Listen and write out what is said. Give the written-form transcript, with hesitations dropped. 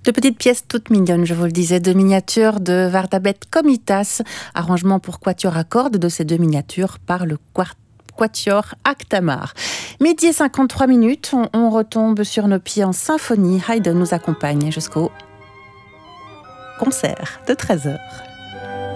Deux petites pièces toutes mignonnes, je vous le disais, deux miniatures de Vardabet Komitas, arrangement pour quatuor à cordes de ces deux miniatures par le quatuor Actamar. Midi et 53 minutes, on retombe sur nos pieds en symphonie. Haydn nous accompagne jusqu'au concert de 13h.